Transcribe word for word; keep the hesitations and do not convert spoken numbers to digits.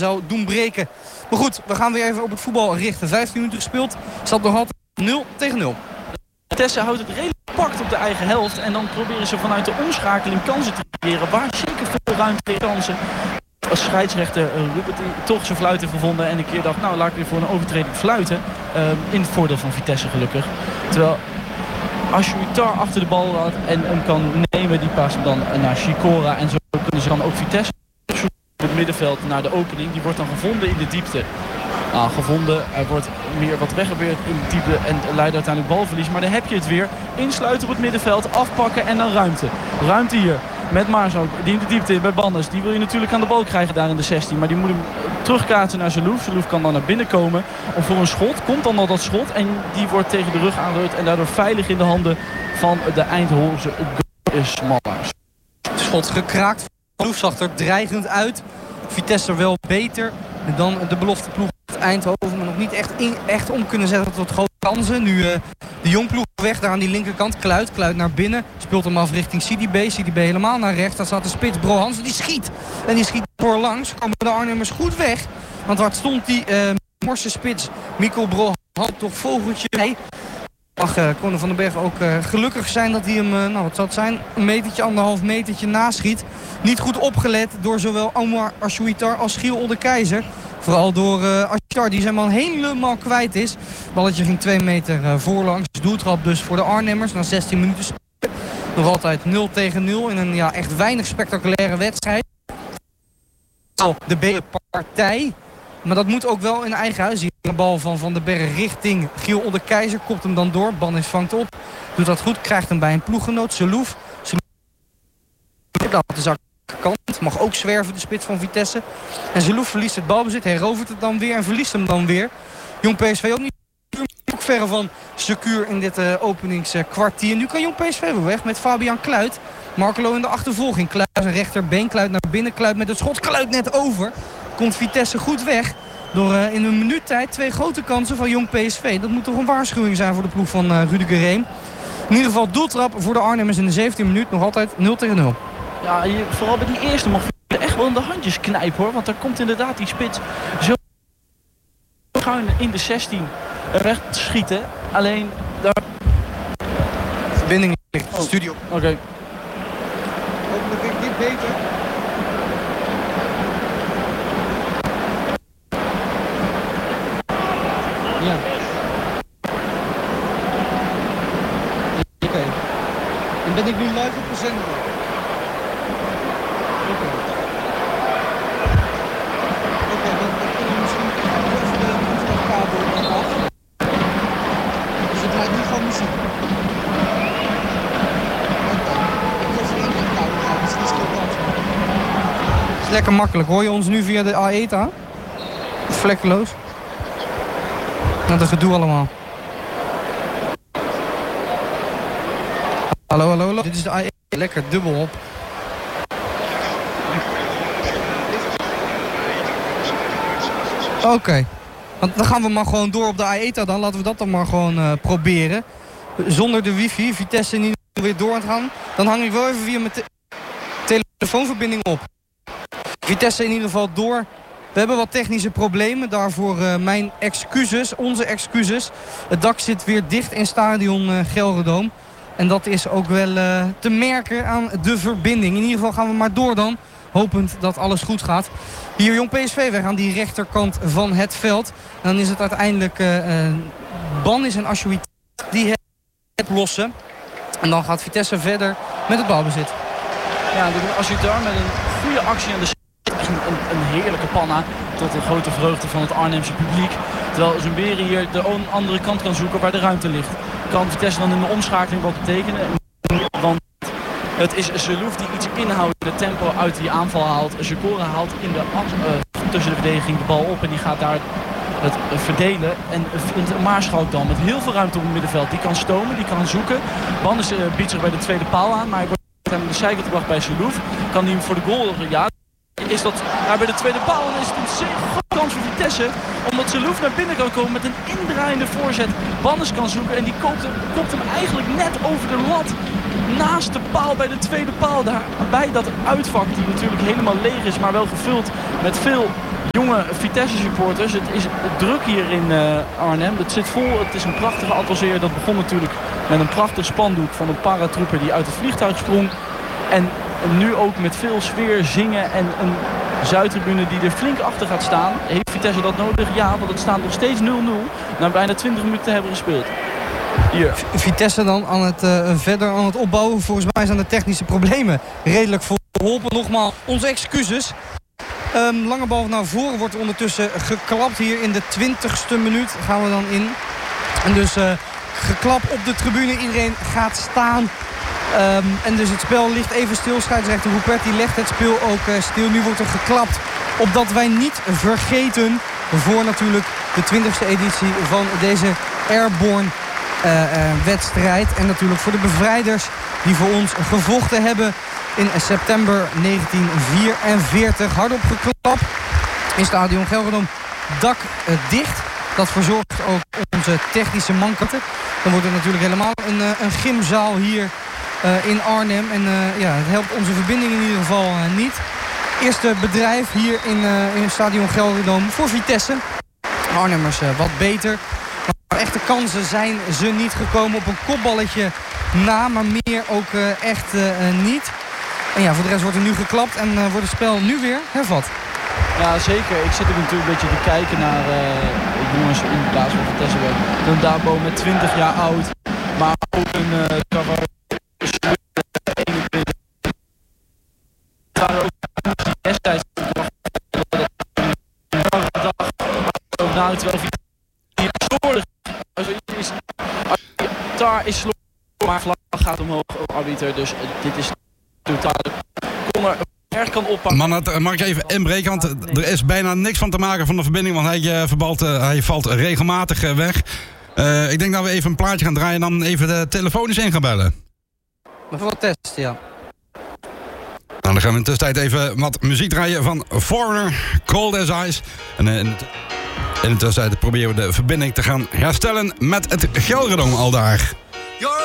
zou doen breken. Maar goed, we gaan weer even op het voetbal richten. vijftien minuten gespeeld. Staat nog altijd nul tegen nul. Vitesse houdt het redelijk pakt op de eigen helft. En dan proberen ze vanuit de omschakeling kansen te creëren. Waar zeker veel ruimte in kansen. Als scheidsrechter uh, Rupert toch zijn fluit heeft gevonden. En een keer dacht, nou laat ik weer voor een overtreding fluiten. Uh, in het voordeel van Vitesse gelukkig. Terwijl Ashuitar achter de bal had en hem kan nemen. Die past hem dan naar Sikora. En zo kunnen ze dan ook Vitesse op het middenveld naar de opening. Die wordt dan gevonden in de diepte. Nou, gevonden. Er wordt meer wat weggebeurd in de diepte en leidt uiteindelijk balverlies. Maar dan heb je het weer. Insluiten op het middenveld, afpakken en dan ruimte. Ruimte hier met Maarschalk. Die in de diepte bij Bannes. Die wil je natuurlijk aan de bal krijgen daar in de zestien. Maar die moet hem terugkaatsen naar Zelouf. Zelouf kan dan naar binnen komen. Of voor een schot. Komt dan al dat schot. En die wordt tegen de rug aangerukt. En daardoor veilig in de handen van de Eindhovense Smallaars. Schot gekraakt. Zelouf zag er dreigend uit. Vitesse wel beter dan de belofteploeg Eindhoven. Maar nog niet echt, in, echt om kunnen zetten tot grote kansen. Nu uh, de jongploeg weg daar aan die linkerkant. Kluit, Kluit naar binnen. Speelt hem af richting Sidibé. Sidibé helemaal naar rechts. Daar staat de spits Bro Hansen. Die schiet. En die schiet voorlangs. Komen de Arnhemmers goed weg. Want waar stond die uh, morse spits Mikkel Bro Hansen toch vogeltje. Nee. Mag uh, Conor van den Berg ook uh, gelukkig zijn dat hij hem, uh, nou wat zal het zijn, een metertje, anderhalf metertje naschiet. Niet goed opgelet door zowel Omar Ashuitar als Giel Oldekeizer. Vooral door uh, Ashuitar die zijn man helemaal kwijt is. Balletje ging twee meter uh, voorlangs. Doeltrap dus voor de Arnhemmers na zestien minuten spelen. Nog altijd nul tegen nul in een ja, echt weinig spectaculaire wedstrijd. De B-partij. Maar dat moet ook wel in eigen huis. Hier een bal van Van den Berg richting Giel Oldekeizer. Kopt hem dan door. Bannis vangt op. Doet dat goed. Krijgt hem bij een ploeggenoot. Zelouf. Zelouf. De zak kant. Mag ook zwerven de spits van Vitesse. En Zelouf verliest het balbezit. Herovert het dan weer. En verliest hem dan weer. Jong P S V ook niet. Ook verre van secuur in dit uh, openingskwartier. Nu kan Jong P S V weer weg met Fabian Kluit. Markelo in de achtervolging. Kluit zijn rechterbeen. Kluit naar binnen. Kluit met het schot. Kluit net over. Komt Vitesse goed weg. Door uh, in een minuut tijd twee grote kansen van Jong P S V. Dat moet toch een waarschuwing zijn voor de ploeg van uh, Rudiger Reem. In ieder geval doeltrap voor de Arnhemmers in de zeventiende minuut. Nog altijd nul tegen nul. Ja, je, vooral bij die eerste mag je echt wel in de handjes knijpen hoor. Want daar komt inderdaad die spits zo schuin in de zestien weg te schieten. Alleen daar... Verbinding ligt. Oh. Studio. Oké. Okay. Hopelijk ik dit beter. Ja. Oké. Okay. En ben ik nu live op de zender? Oké. Okay. Oké, okay, dan kunnen we misschien even de voetbalkabel af. Dus het draait nu gewoon muziek. Het is lekker makkelijk. Hoor je ons nu via de A E T A? Vlekkeloos. Wat een gedoe allemaal. Hallo, hallo, hallo. Dit is de A E T A. Lekker dubbel op. Oké. Okay. Want dan gaan we maar gewoon door op de A E T A dan. Laten we dat dan maar gewoon uh, proberen. Zonder de wifi. Vitesse niet weer door aan het gaan. Dan hang ik wel even via mijn te telefoonverbinding op. Vitesse in ieder geval door. We hebben wat technische problemen. Daarvoor uh, mijn excuses, onze excuses. Het dak zit weer dicht in stadion uh, Gelredome. En dat is ook wel uh, te merken aan de verbinding. In ieder geval gaan we maar door dan. Hopend dat alles goed gaat. Hier Jong P S V weg aan die rechterkant van het veld. En dan is het uiteindelijk uh, uh, Bannis en Ashuitar die het lossen. En dan gaat Vitesse verder met het balbezit. Ja, Ashuitar met een goede actie aan de Een, een, een heerlijke panna tot de grote vreugde van het Arnhemse publiek. Terwijl Zumberi hier de andere kant kan zoeken waar de ruimte ligt. Kan Vitesse dan in de omschakeling wat betekenen? Want het is Zelouf die iets inhoudt, de tempo uit die aanval haalt. Sikora haalt in de, uh, tussen de verdediging de bal op en die gaat daar het uh, verdelen. En vindt Maarschalk dan met heel veel ruimte op het middenveld. Die kan stomen, die kan zoeken. Bandes uh, biedt zich bij de tweede paal aan, maar hij wordt aan de zijkant gebracht bij Zelouf. Kan hij hem voor de goal... Ja, is dat ja, bij de tweede paal en is het een zeer grote kans voor Vitesse. Omdat Zelouf naar binnen kan komen met een indraaiende voorzet. Bannes kan zoeken en die koopt hem, koopt hem eigenlijk net over de lat. Naast de paal bij de tweede paal. Daarbij dat uitvak die natuurlijk helemaal leeg is. Maar wel gevuld met veel jonge Vitesse supporters. Het is druk hier in uh, Arnhem. Het zit vol. Het is een prachtige atmosfeer. Dat begon natuurlijk met een prachtig spandoek van een paratrooper die uit het vliegtuig sprong. En nu ook met veel sfeer, zingen en een Zuidtribune die er flink achter gaat staan. Heeft Vitesse dat nodig? Ja, want het staat nog steeds nul nul na bijna twintig minuten te hebben gespeeld. Hier. Vitesse dan aan het, uh, verder aan het opbouwen. Volgens mij zijn de technische problemen redelijk verholpen. Nogmaals, onze excuses. Um, lange bal naar voren wordt ondertussen geklapt. Hier in de twintigste minuut gaan we dan in. En dus uh, geklap op de tribune. Iedereen gaat staan. Um, en dus het spel ligt even stil. Scheidsrechter Ruperti legt het spel ook uh, stil. Nu wordt er geklapt. Opdat wij niet vergeten voor natuurlijk de twintigste editie van deze Airborne uh, uh, wedstrijd. En natuurlijk voor de bevrijders die voor ons gevochten hebben in september negentien vierenveertig. Hardop geklapt in stadion Gelredome. Dak uh, dicht. Dat verzorgt ook onze technische mankanten. Dan wordt het natuurlijk helemaal een, uh, een gymzaal hier uh, in Arnhem. En uh, ja, het helpt onze verbinding in ieder geval uh, niet. Eerste bedrijf hier in, uh, in het stadion Gelredome voor Vitesse. Arnhemmers uh, wat beter. Maar echte kansen zijn ze niet gekomen. Op een kopballetje na, maar meer ook uh, echt uh, niet. En ja, voor de rest wordt er nu geklapt en uh, wordt het spel nu weer hervat. Ja, zeker. Ik zit ook natuurlijk een beetje te kijken naar uh, jongens in de plaats van Vitesse. Een Dabo met twintig jaar oud. Maar ook een uh, Cavaro eenentwintig. Het waren ook destijds nou, terwijl Vitesse slordig is. Daar is slordig, maar vlag gaat omhoog, arbiter. Dus uh, dit is totaal corner. Kan Man, mag ik even inbreken, want er is bijna niks van te maken van de verbinding, want hij, uh, verbalt, uh, hij valt regelmatig uh, weg. Uh, ik denk dat we even een plaatje gaan draaien en dan even de telefonisch in gaan bellen. Voor een test, ja. Nou, dan gaan we in de tussentijd even wat muziek draaien van Foreigner, Cold as Ice. En uh, in, de, in de tussentijd proberen we de verbinding te gaan herstellen met het Gelredome aldaar.